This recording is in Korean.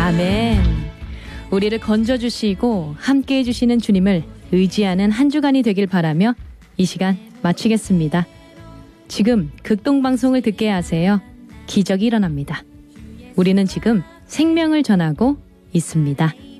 아멘. 우리를 건져주시고 함께해 주시는 주님을 의지하는 한 주간이 되길 바라며 이 시간 마치겠습니다. 지금 극동방송을 듣게 하세요. 기적이 일어납니다. 우리는 지금 생명을 전하고 있습니다.